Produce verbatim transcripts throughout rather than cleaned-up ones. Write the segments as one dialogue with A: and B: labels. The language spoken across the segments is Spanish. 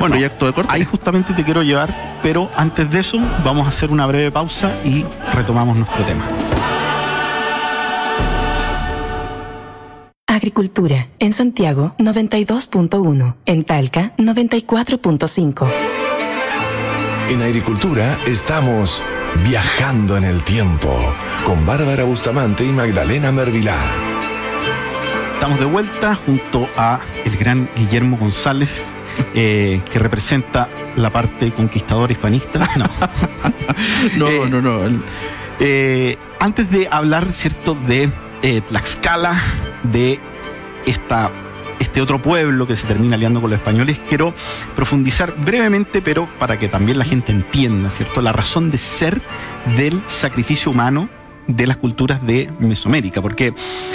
A: Bueno,
B: proyecto de corte.
A: Ahí justamente te quiero llevar, pero antes de eso vamos a hacer una breve pausa y retomamos nuestro tema.
C: Agricultura, en Santiago noventa y dos punto uno, en Talca noventa y cuatro punto cinco.
D: En Agricultura estamos viajando en el tiempo con Bárbara Bustamante y Magdalena Mervilá.
A: Estamos de vuelta junto a el gran Guillermo González, eh, que representa la parte conquistadora hispanista. No,
B: no,
A: eh,
B: no, no. El...
A: Eh, antes de hablar, cierto, de eh, Tlaxcala, de esta, este otro pueblo que se termina aliando con los españoles, quiero profundizar brevemente, pero para que también la gente entienda, cierto, la razón de ser del sacrificio humano de las culturas de Mesoamérica, porque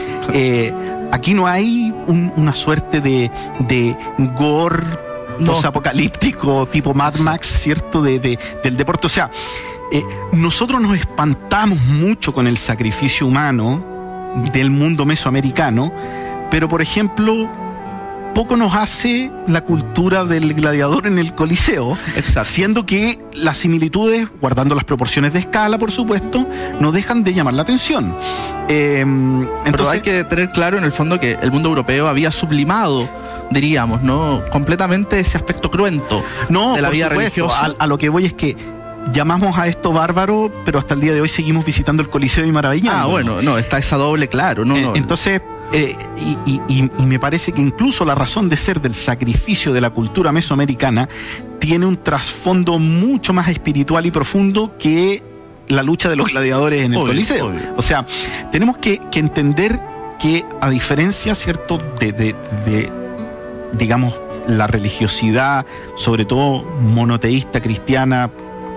A: eh, aquí no hay un, una suerte de, de gore no. posapocalíptico tipo Mad Max, cierto, de, de, del deporte. O sea, eh, nosotros nos espantamos mucho con el sacrificio humano del mundo mesoamericano, pero por ejemplo poco nos hace la cultura del gladiador en el Coliseo.
B: Exacto.
A: Siendo que las similitudes, guardando las proporciones de escala por supuesto, no dejan de llamar la atención. eh, entonces
B: pero hay que tener claro en el fondo que el mundo europeo había sublimado, diríamos, ¿no?, completamente ese aspecto cruento
A: no,
B: de la vida
A: supuesto,
B: religiosa.
A: a, a lo que voy es que llamamos a esto bárbaro, pero hasta el día de hoy seguimos visitando el Coliseo y maravillándonos.
B: Ah, bueno, no, está esa doble, claro. No,
A: eh,
B: no.
A: Entonces, eh, y, y, y, y me parece que incluso la razón de ser del sacrificio de la cultura mesoamericana tiene un trasfondo mucho más espiritual y profundo que la lucha de los gladiadores en el
B: obvio,
A: Coliseo.
B: Obvio.
A: O sea, tenemos que, que entender que, a diferencia, ¿cierto?, de, de, de, digamos, la religiosidad, sobre todo monoteísta cristiana,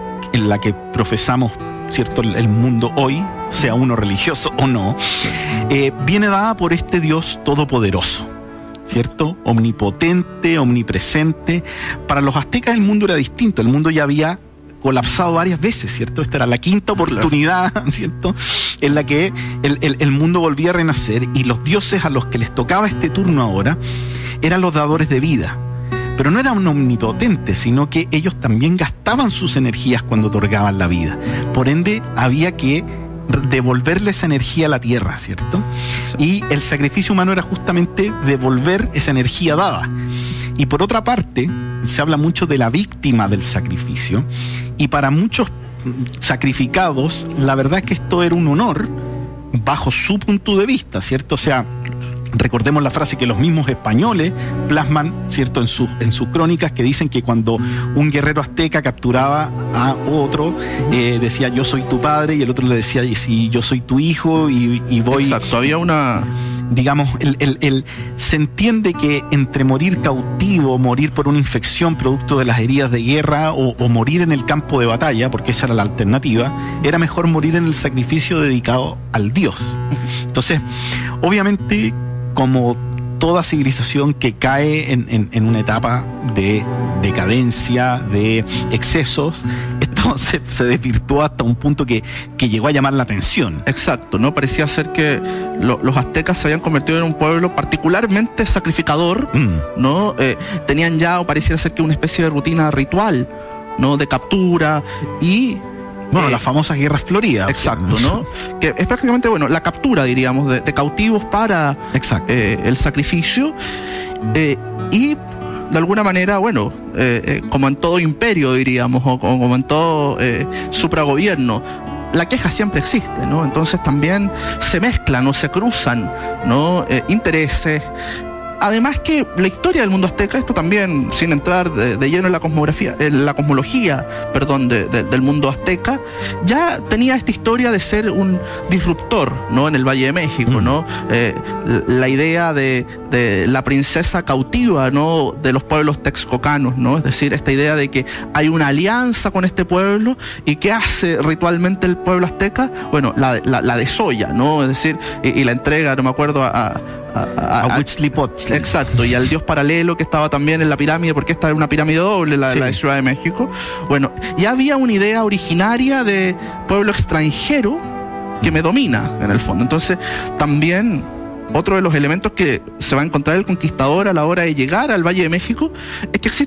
A: en la que profesamos, cierto, el, el mundo hoy, sea uno religioso o no, eh, viene dada por este Dios todopoderoso, ¿cierto? Omnipotente, omnipresente. Para los aztecas el mundo era distinto, el mundo ya había colapsado varias veces, ¿cierto? Esta era la quinta oportunidad, ¿cierto?, en la que el, el, el mundo volvía a renacer, y los dioses a los que les tocaba este turno ahora eran los dadores de vida. Pero no eran omnipotentes, sino que ellos también gastaban sus energías cuando otorgaban la vida. Por ende, había que devolverle esa energía a la tierra, ¿cierto? Y el sacrificio humano era justamente devolver esa energía dada. Y por otra parte, se habla mucho de la víctima del sacrificio, y para muchos sacrificados, la verdad es que esto era un honor bajo su punto de vista, ¿cierto? O sea, recordemos la frase que los mismos españoles plasman, ¿cierto?, en sus, en sus crónicas, que dicen que cuando un guerrero azteca capturaba a otro, eh, decía yo soy tu padre, y el otro le decía sí, yo soy tu hijo, y, y voy...
B: Exacto, había una...
A: Digamos, el, el, el, se entiende que entre morir cautivo, morir por una infección producto de las heridas de guerra, o, o morir en el campo de batalla, porque esa era la alternativa, era mejor morir en el sacrificio dedicado al Dios. Entonces, obviamente, como toda civilización que cae en, en, en una etapa de decadencia, de excesos, esto se, se desvirtuó hasta un punto que, que llegó a llamar la atención.
B: Exacto, ¿no? Parecía ser que lo, los aztecas se habían convertido en un pueblo particularmente sacrificador, mm. ¿no? Eh, tenían ya, o parecía ser que una especie de rutina ritual, ¿no?, de captura y...
A: Bueno,
B: eh,
A: las famosas guerras floridas.
B: Exacto, ¿no? Que es prácticamente, bueno, la captura, diríamos, de, de cautivos para eh, el sacrificio. Eh, y de alguna manera, bueno, eh, eh, como en todo imperio, diríamos, o como en todo eh, supragobierno, la queja siempre existe, ¿no? Entonces también se mezclan o se cruzan, ¿no?, eh, intereses. Además que la historia del mundo azteca, esto también, sin entrar de, de lleno en la cosmografía, en la cosmología, perdón, de, de, del mundo azteca, ya tenía esta historia de ser un disruptor, ¿no?, en el Valle de México, mm. ¿no? Eh, la idea de, de la princesa cautiva, ¿no?, de los pueblos texcocanos, ¿no? Es decir, esta idea de que hay una alianza con este pueblo, y ¿qué hace ritualmente el pueblo azteca? Bueno, la, la, la desolla, ¿no? Es decir, y, y la entrega, no me acuerdo, a... a
A: A, a, a Huitzilipochtli.
B: Exacto, y al dios paralelo que estaba también en la pirámide, porque esta era una pirámide doble, la, sí. la de Ciudad de México. Bueno, ya había una idea originaria de pueblo extranjero que me domina, en el fondo. Entonces, también otro de los elementos que se va a encontrar el conquistador a la hora de llegar al Valle de México es que existe